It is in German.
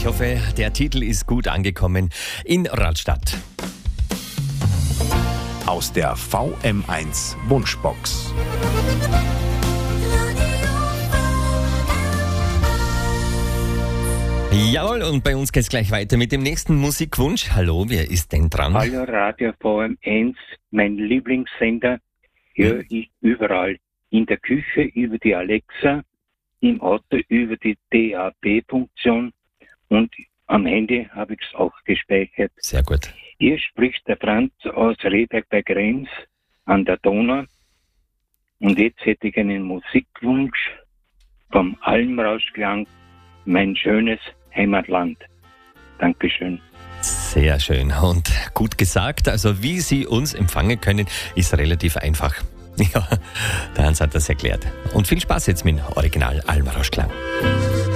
Ich hoffe, der Titel ist gut angekommen in Rastatt. Aus der VM1 Wunschbox. Jawohl, und bei uns geht's gleich weiter mit dem nächsten Musikwunsch. Hallo, wer ist denn dran? Hallo Radio VM1, mein Lieblingssender, höre ich überall. In der Küche über die Alexa, im Auto über die DAB-Funktion und am Handy habe ich es auch gespeichert. Sehr gut. Hier spricht der Franz aus Rehberg bei Krems an der Donau. Und jetzt hätte ich einen Musikwunsch vom Almrauschklang, mein schönes Heimatland. Dankeschön. Sehr schön und gut gesagt. Also wie Sie uns empfangen können, ist relativ einfach. Ja, der Hans hat das erklärt. Und viel Spaß jetzt mit dem Original Almrauschklang.